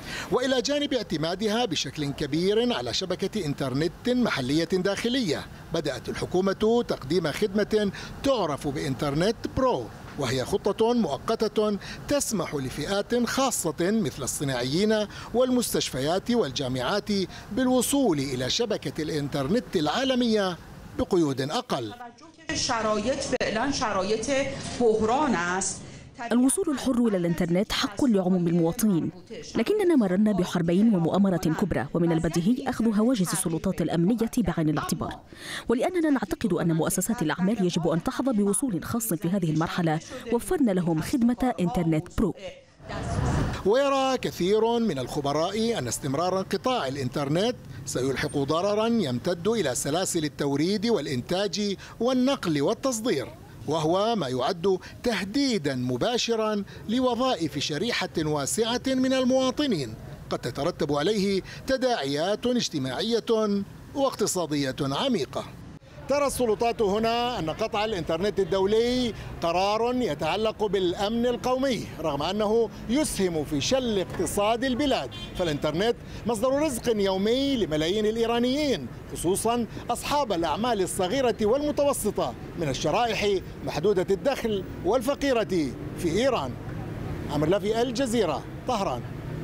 وإلى جانب اعتمادها بشكل كبير على شبكة إنترنت محلية داخلية، بدأت الحكومة تقديم خدمة تعرف بإنترنت برو، وهي خطة مؤقتة تسمح لفئات خاصة مثل الصناعيين والمستشفيات والجامعات بالوصول إلى شبكة الإنترنت العالمية بقيود أقل. شرایط فعلا شرایط بحران است. الوصول الحر إلى الإنترنت حق لعموم المواطنين، لكننا مررنا بحربين ومؤامرة كبرى، ومن البديهي أخذ هواجس السلطات الأمنية بعين الاعتبار، ولأننا نعتقد أن مؤسسات الأعمال يجب أن تحظى بوصول خاص في هذه المرحلة، وفرنا لهم خدمة إنترنت برو. ويرى كثير من الخبراء أن استمرار انقطاع الإنترنت سيلحق ضررا يمتد إلى سلاسل التوريد والإنتاج والنقل والتصدير، وهو ما يعد تهديدا مباشرا لوظائف شريحة واسعة من المواطنين قد تترتب عليه تداعيات اجتماعية واقتصادية عميقة. ترى السلطات هنا أن قطع الإنترنت الدولي قرار يتعلق بالأمن القومي، رغم أنه يسهم في شل اقتصاد البلاد، فالإنترنت مصدر رزق يومي لملايين الإيرانيين، خصوصا أصحاب الأعمال الصغيرة والمتوسطة من الشرائح محدودة الدخل والفقيرة في إيران. عمر لافي، الجزيرة، طهران.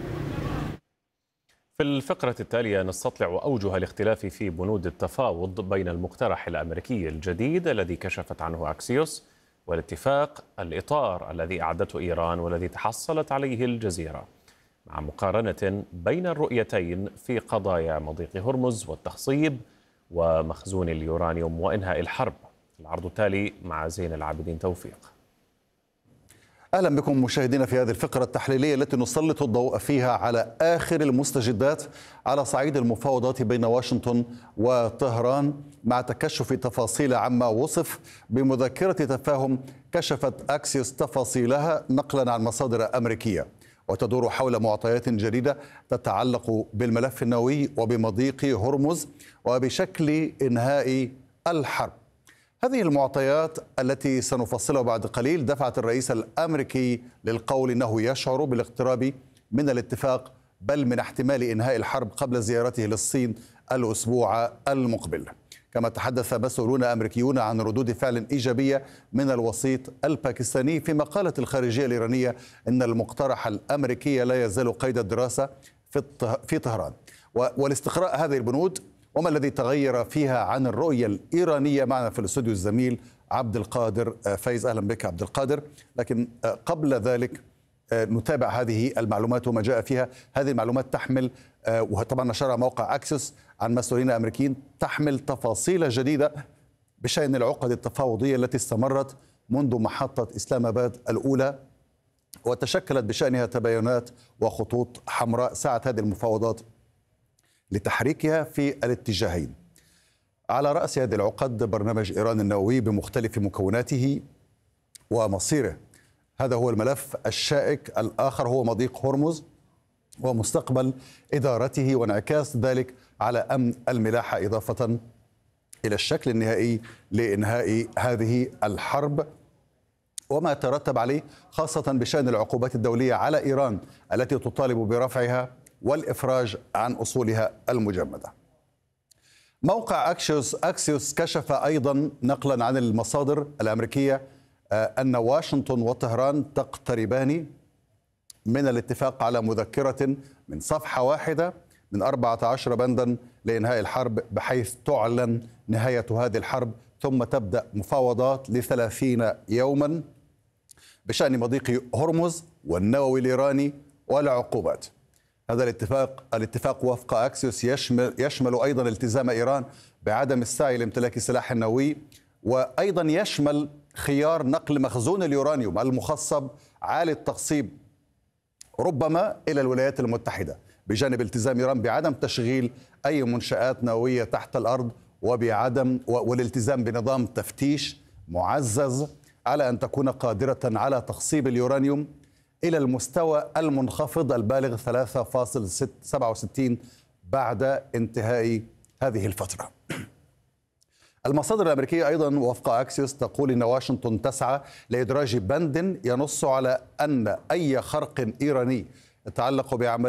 في الفقرة التالية نستطلع أوجه الاختلاف في بنود التفاوض بين المقترح الأمريكي الجديد الذي كشفت عنه أكسيوس والاتفاق الإطار الذي أعدته إيران والذي تحصلت عليه الجزيرة، مع مقارنة بين الرؤيتين في قضايا مضيق هرمز والتخصيب ومخزون اليورانيوم وإنهاء الحرب. العرض التالي مع زين العابدين توفيق. أهلا بكم مشاهدينا في هذه الفقرة التحليلية التي نسلط الضوء فيها على آخر المستجدات على صعيد المفاوضات بين واشنطن وطهران، مع تكشف تفاصيل عما وصف بمذكرة تفاهم كشفت أكسيوس تفاصيلها نقلا عن مصادر أمريكية، وتدور حول معطيات جديدة تتعلق بالملف النووي وبمضيق هرمز وبشكل إنهاء الحرب. هذه المعطيات التي سنفصلها بعد قليل دفعت الرئيس الأمريكي للقول إنه يشعر بالاقتراب من الاتفاق، بل من احتمال إنهاء الحرب قبل زيارته للصين الأسبوع المقبل. كما تحدث مسؤولون أمريكيون عن ردود فعل إيجابية من الوسيط الباكستاني، فيما قالت الخارجية الإيرانية إن المقترح الأمريكي لا يزال قيد الدراسة في طهران. والاستقراء هذه البنود وما الذي تغير فيها عن الرؤية الإيرانية معنا في الاستوديو الزميل عبد القادر فايز. أهلا بك عبد القادر. لكن قبل ذلك نتابع هذه المعلومات وما جاء فيها. هذه المعلومات تحمل، وطبعا نشرها موقع أكسيوس عن مسؤولين أمريكيين، تحمل تفاصيل جديدة بشأن العقد التفاوضية التي استمرت منذ محطة إسلام آباد الأولى، وتشكلت بشأنها تباينات وخطوط حمراء سعت هذه المفاوضات لتحريكها في الاتجاهين. على رأس هذه العقد برنامج إيران النووي بمختلف مكوناته ومصيره. هذا هو الملف الشائك. الآخر هو مضيق هرمز ومستقبل إدارته وانعكاس ذلك على أمن الملاحة، إضافة إلى الشكل النهائي لإنهاء هذه الحرب وما ترتب عليه، خاصة بشأن العقوبات الدولية على إيران التي تطالب برفعها والإفراج عن أصولها المجمدة. موقع أكسيوس كشف أيضا نقلا عن المصادر الأمريكية أن واشنطن وطهران تقتربان من الاتفاق على مذكرة من صفحة واحدة من 14 بندا لإنهاء الحرب، بحيث تعلن نهاية هذه الحرب ثم تبدأ مفاوضات ل30 يوما بشأن مضيق هرمز والنووي الإيراني والعقوبات. هذا الاتفاق وفق أكسيوس يشمل أيضا التزام إيران بعدم السعي لامتلاك السلاح النووي، وأيضا يشمل خيار نقل مخزون اليورانيوم المخصب عالي التخصيب ربما إلى الولايات المتحدة، بجانب التزام إيران بعدم تشغيل أي منشآت نووية تحت الأرض والالتزام بنظام تفتيش معزز على أن تكون قادرة على تخصيب اليورانيوم إلى المستوى المنخفض البالغ 3.67 بعد انتهاء هذه الفترة. المصادر الأمريكية أيضا وفق أكسيوس تقول إن واشنطن تسعى لإدراج بند ينص على أن أي خرق إيراني يتعلق بعمل